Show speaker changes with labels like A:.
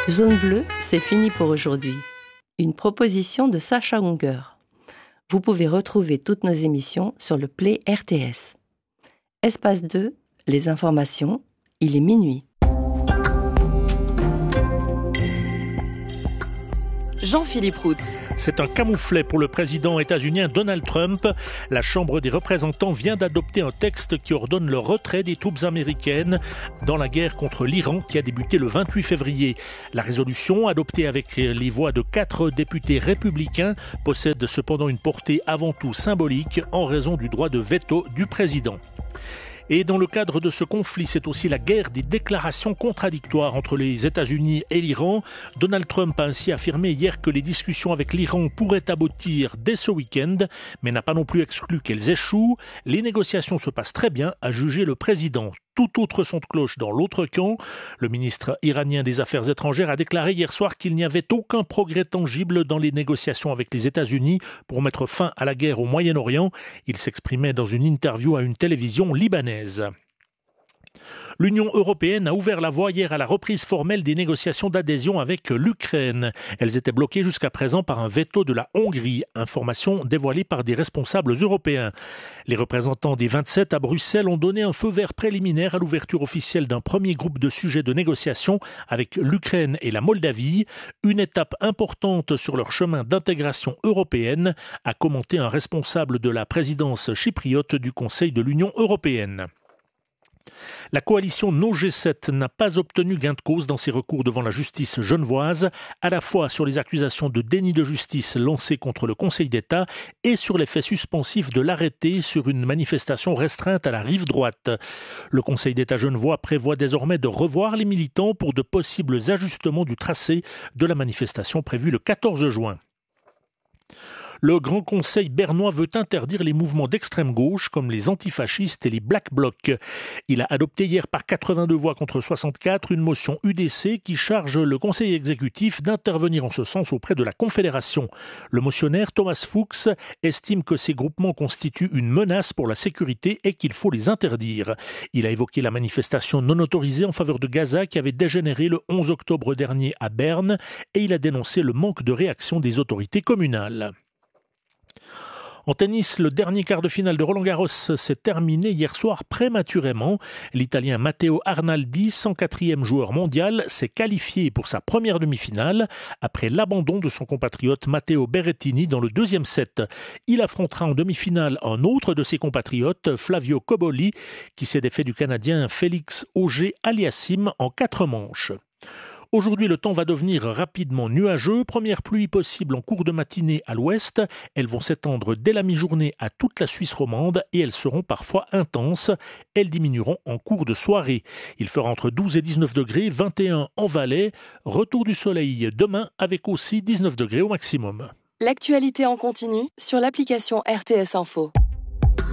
A: Zone bleue, c'est fini pour aujourd'hui. Une proposition de Sacha Unger. Vous pouvez retrouver toutes nos émissions sur le Play RTS. Espace 2, les informations, il est minuit.
B: Jean-Philippe Roux.
C: C'est un camouflet pour le président états-unien Donald Trump. La Chambre des représentants vient d'adopter un texte qui ordonne le retrait des troupes américaines dans la guerre contre l'Iran qui a débuté le 28 février. La résolution, adoptée avec les voix de 4 députés républicains, possède cependant une portée avant tout symbolique en raison du droit de veto du président. Et dans le cadre de ce conflit, c'est aussi la guerre des déclarations contradictoires entre les États-Unis et l'Iran. Donald Trump a ainsi affirmé hier que les discussions avec l'Iran pourraient aboutir dès ce week-end, mais n'a pas non plus exclu qu'elles échouent. Les négociations se passent très bien, a jugé le président. Tout autre son de cloche dans l'autre camp. Le ministre iranien des Affaires étrangères a déclaré hier soir qu'il n'y avait aucun progrès tangible dans les négociations avec les États-Unis pour mettre fin à la guerre au Moyen-Orient. Il s'exprimait dans une interview à une télévision libanaise. L'Union européenne a ouvert la voie hier à la reprise formelle des négociations d'adhésion avec l'Ukraine. Elles étaient bloquées jusqu'à présent par un veto de la Hongrie, information dévoilée par des responsables européens. Les représentants des 27 à Bruxelles ont donné un feu vert préliminaire à l'ouverture officielle d'un premier groupe de sujets de négociation avec l'Ukraine et la Moldavie, une étape importante sur leur chemin d'intégration européenne, a commenté un responsable de la présidence chypriote du Conseil de l'Union européenne. La coalition No G7 n'a pas obtenu gain de cause dans ses recours devant la justice genevoise, à la fois sur les accusations de déni de justice lancées contre le Conseil d'État et sur l'effet suspensif de l'arrêté sur une manifestation restreinte à la rive droite. Le Conseil d'État genevois prévoit désormais de revoir les militants pour de possibles ajustements du tracé de la manifestation prévue le 14 juin. Le Grand Conseil bernois veut interdire les mouvements d'extrême gauche comme les antifascistes et les Black Blocs. Il a adopté hier par 82 voix contre 64 une motion UDC qui charge le Conseil exécutif d'intervenir en ce sens auprès de la Confédération. Le motionnaire Thomas Fuchs estime que ces groupements constituent une menace pour la sécurité et qu'il faut les interdire. Il a évoqué la manifestation non autorisée en faveur de Gaza qui avait dégénéré le 11 octobre dernier à Berne et il a dénoncé le manque de réaction des autorités communales. En tennis, le dernier quart de finale de Roland-Garros s'est terminé hier soir prématurément. L'Italien Matteo Arnaldi, 104e joueur mondial, s'est qualifié pour sa première demi-finale après l'abandon de son compatriote Matteo Berrettini dans le deuxième set. Il affrontera en demi-finale un autre de ses compatriotes, Flavio Cobolli, qui s'est défait du Canadien Félix Auger-Aliassime en 4 manches. Aujourd'hui, le temps va devenir rapidement nuageux. Première pluie possible en cours de matinée à l'ouest. Elles vont s'étendre dès la mi-journée à toute la Suisse romande et elles seront parfois intenses. Elles diminueront en cours de soirée. Il fera entre 12 et 19 degrés, 21 en Valais. Retour du soleil demain avec aussi 19 degrés au maximum.
B: L'actualité en continu sur l'application RTS Info.